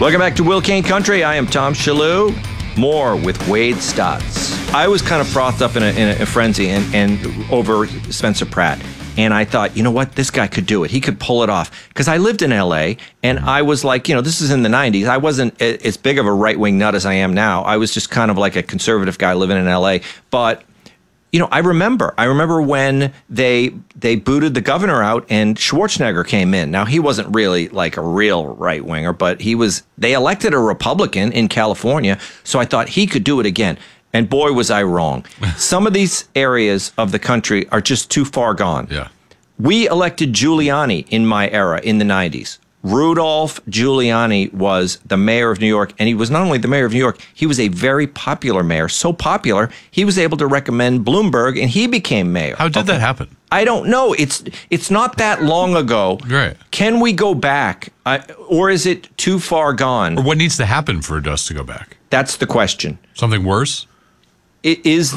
Welcome back to Will Kane Country. I am Tom Shalhoub. More with Wade Stotts. I was kind of frothed up in a frenzy and over Spencer Pratt. And I thought, you know what? This guy could do it. He could pull it off. Because I lived in L.A., and I was like, this is in the 90s. I wasn't as big of a right-wing nut as I am now. I was just kind of like a conservative guy living in L.A. But I remember when they booted the governor out and Schwarzenegger came in. Now, he wasn't really like a real right winger, but they elected a Republican in California. So I thought he could do it again. And boy, was I wrong. Some of these areas of the country are just too far gone. Yeah. We elected Giuliani in my era in the 90s. Rudolph Giuliani was the mayor of New York, and he was not only the mayor of New York, he was a very popular mayor. So popular, he was able to recommend Bloomberg, and he became mayor. How did that happen? I don't know. It's not that long ago. Right. Can we go back, or is it too far gone? Or what needs to happen for us to go back? That's the question. Something worse? It is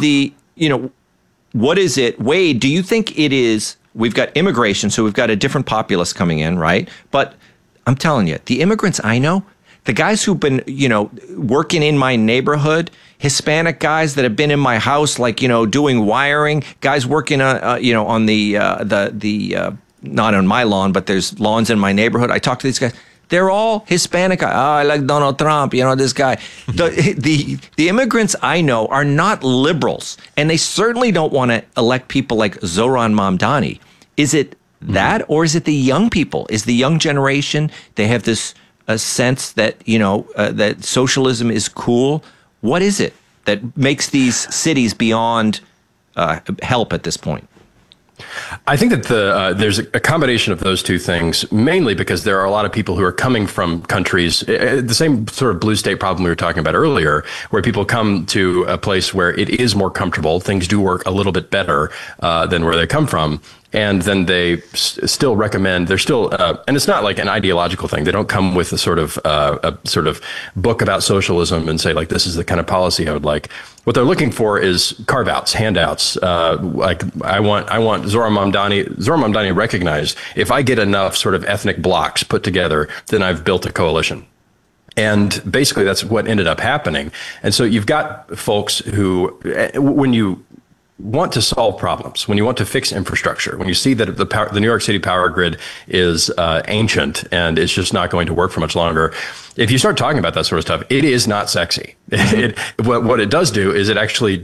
what is it? Wade, do you think it is, we've got immigration, so we've got a different populace coming in, right? But I'm telling you, the immigrants I know, the guys who've been, working in my neighborhood, Hispanic guys that have been in my house, like, doing wiring, guys working, on the not on my lawn, but there's lawns in my neighborhood. I talk to these guys. They're all Hispanic. Oh, I like Donald Trump, this guy. The immigrants I know are not liberals, and they certainly don't want to elect people like Zoran Mamdani. Is it that, or is it the young people? Is the young generation, they have this sense that, that socialism is cool? What is it that makes these cities beyond help at this point? I think that there's a combination of those two things, mainly because there are a lot of people who are coming from countries, the same sort of blue state problem we were talking about earlier, where people come to a place where it is more comfortable, things do work a little bit better than where they come from. And then they still recommend, they're still, and it's not like an ideological thing. They don't come with a sort of book about socialism and say, like, this is the kind of policy I would like. What they're looking for is carve-outs, handouts. Like, I want Zoran Mamdani recognized. If I get enough sort of ethnic blocks put together, then I've built a coalition. And basically, that's what ended up happening. And so you've got folks who, when you want to solve problems, when you want to fix infrastructure, when you see that the New York City power grid is ancient and it's just not going to work for much longer, if you start talking about that sort of stuff, it is not sexy. What it does do is it actually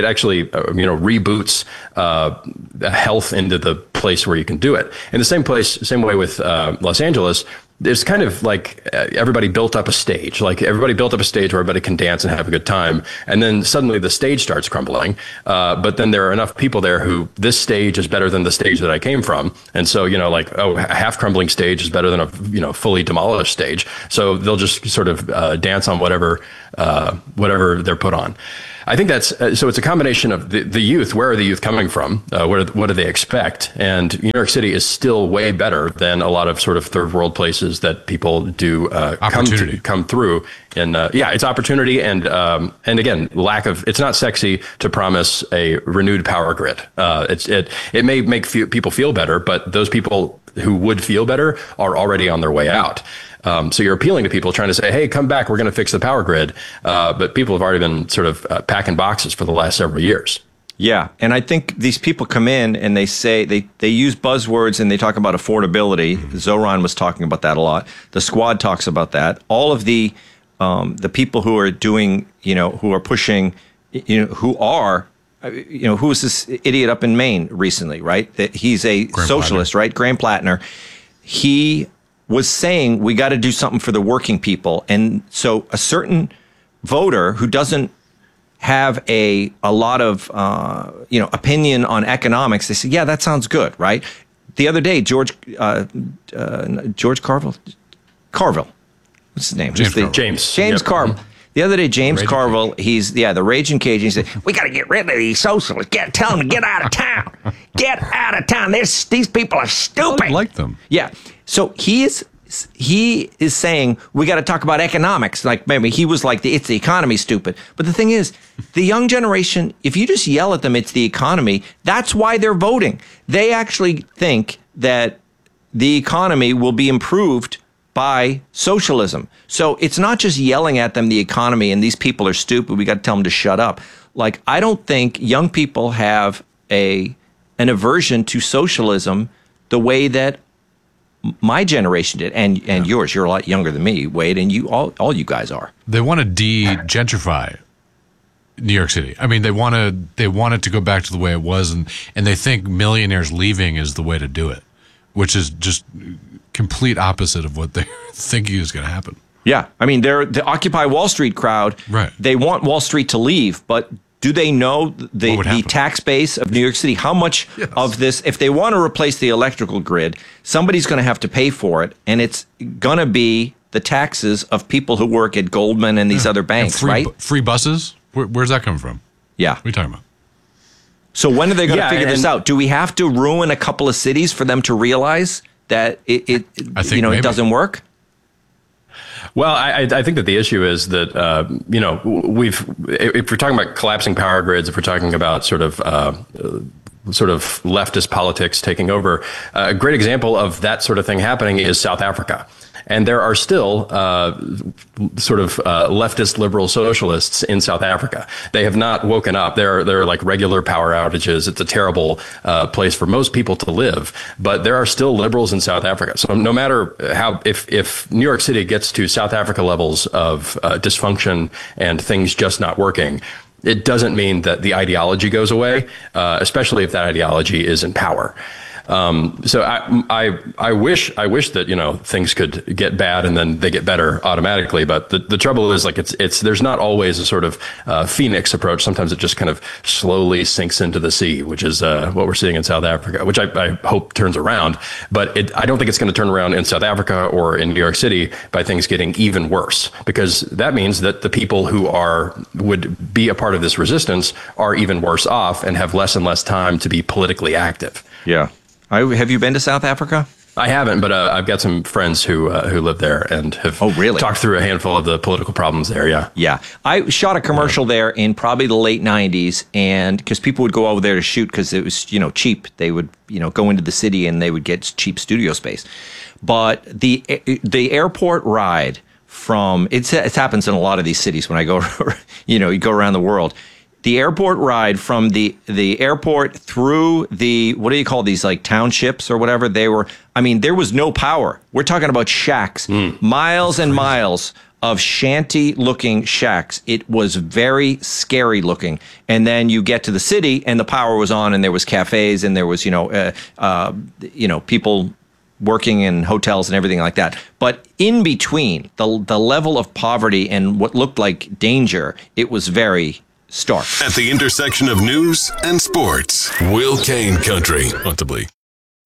reboots health into the place where you can do it. In the same way with Los Angeles. It's kind of like everybody built up a stage, where everybody can dance and have a good time. And then suddenly the stage starts crumbling. But then there are enough people there who this stage is better than the stage that I came from. And so, a half crumbling stage is better than a fully demolished stage. So they'll just sort of dance on whatever they're put on. I think that's so it's a combination of the youth. Where are the youth coming from? What do they expect? And New York City is still way better than a lot of sort of third world places that people do come through. And it's opportunity and again, it's not sexy to promise a renewed power grid. It may make people feel better, but those people who would feel better are already on their way out. So you're appealing to people trying to say, hey, come back, we're going to fix the power grid. But people have already been sort of packing boxes for the last several years. Yeah. And I think these people come in and they say they use buzzwords and they talk about affordability. Zoran was talking about that a lot. The Squad talks about that. All of the people who are doing, who are pushing, who was this idiot up in Maine recently, right? That he's a socialist, right? Graham Plattner. He was saying we got to do something for the working people. And so a certain voter who doesn't have a lot of, opinion on economics, they say, yeah, that sounds good, right? The other day, George Carville. What's his name? James Carville. The other day, James Carville, he's the Raging Cajun. He said, "We got to get rid of these socialists. Tell them to get out of town. Get out of town. These people are stupid." I like them. Yeah. So he is saying we got to talk about economics. Like maybe he was like, it's the economy, stupid. But the thing is, the young generation, if you just yell at them, it's the economy. That's why they're voting. They actually think that the economy will be improved by socialism. So it's not just yelling at them, the economy, and these people are stupid, we got to tell them to shut up. Like, I don't think young people have an aversion to socialism the way that my generation did, and yours. You're a lot younger than me, Wade, and you all you guys are. They want to de-gentrify New York City. I mean, they want it to go back to the way it was, and they think millionaires leaving is the way to do it, which is just complete opposite of what they're thinking is going to happen. Yeah, I mean, they're the Occupy Wall Street crowd. Right. They want Wall Street to leave, but do they know the tax base of New York City? How much of this, if they want to replace the electrical grid, somebody's going to have to pay for it, and it's going to be the taxes of people who work at Goldman and these other banks, and right? Free buses? Where's that coming from? Yeah. What are you talking about? So when are they going to figure this out? Do we have to ruin a couple of cities for them to realize that it doesn't work? Well, I think that the issue is that, if we're talking about collapsing power grids, if we're talking about sort of leftist politics taking over, a great example of that sort of thing happening is South Africa. And there are still leftist liberal socialists in South Africa. They have not woken up. There are like regular power outages. It's a terrible place for most people to live. But there are still liberals in South Africa. So no matter how, if New York City gets to South Africa levels of dysfunction and things just not working, it doesn't mean that the ideology goes away, especially if that ideology is in power. So I wish that, things could get bad and then they get better automatically. But the trouble is, like, there's not always a sort of phoenix approach. Sometimes it just kind of slowly sinks into the sea, which is what we're seeing in South Africa, which I hope turns around. But I don't think it's going to turn around in South Africa or in New York City by things getting even worse, because that means that the people who would be a part of this resistance are even worse off and have less and less time to be politically active. Yeah. Have you been to South Africa? I haven't, but I've got some friends who live there and have talked through a handful of the political problems there. Yeah. Yeah. I shot a commercial there in probably the late 90s, and because people would go over there to shoot because it was, cheap. They would, go into the city and they would get cheap studio space. But the airport ride from, it happens in a lot of these cities when I go, you go around the world. The airport ride from the airport through the, what do you call these, like townships or whatever? There was no power. We're talking about shacks, miles and miles of shanty-looking shacks. It was very scary looking. And then you get to the city and the power was on and there was cafes and there was, people working in hotels and everything like that. But in between, the level of poverty and what looked like danger, it was very stark. At the intersection of news and sports, Will Kane Country. Possibly.